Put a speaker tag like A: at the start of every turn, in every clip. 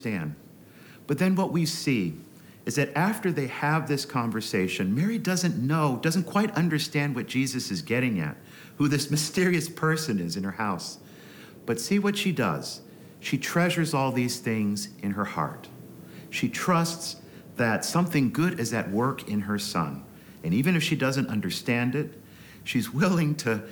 A: understand. But then what we see is that after they have this conversation, Mary doesn't quite understand what Jesus is getting at, who this mysterious person is in her house. But see what she does. She treasures all these things in her heart. She trusts that something good is at work in her son. And even if she doesn't understand it, she's willing to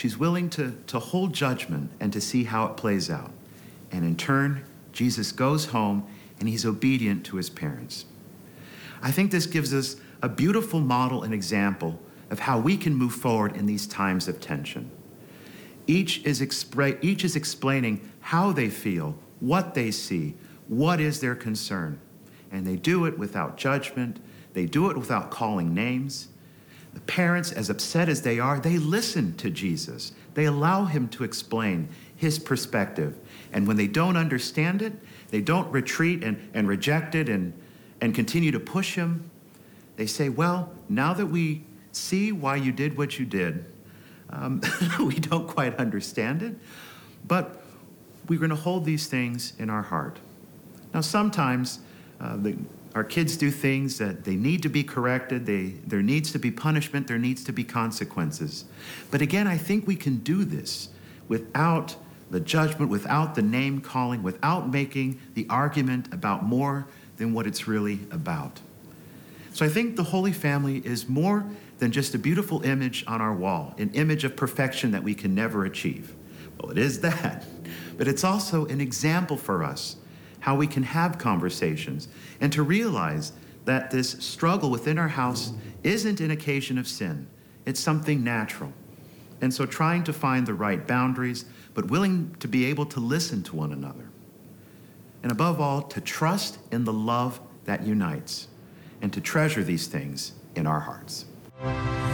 A: hold judgment and to see how it plays out. And in turn, Jesus goes home and he's obedient to his parents. I think this gives us a beautiful model and example of how we can move forward in these times of tension. Each is explaining how they feel, what they see, what is their concern. And they do it without judgment. They do it without calling names. The parents, as upset as they are, they listen to Jesus. They allow him to explain his perspective. And when they don't understand it, they don't retreat and reject it and continue to push him. They say, well, now that we see why you did what you did, we don't quite understand it, but we're going to hold these things in our heart. Now, sometimes our kids do things that they need to be corrected. There needs to be punishment. There needs to be consequences. But again, I think we can do this without the judgment, without the name calling, without making the argument about more than what it's really about. So I think the Holy Family is more than just a beautiful image on our wall, an image of perfection that we can never achieve. Well, it is that, but it's also an example for us how we can have conversations and to realize that this struggle within our house isn't an occasion of sin. It's something natural. And so trying to find the right boundaries, but willing to be able to listen to one another. And above all, to trust in the love that unites and to treasure these things in our hearts.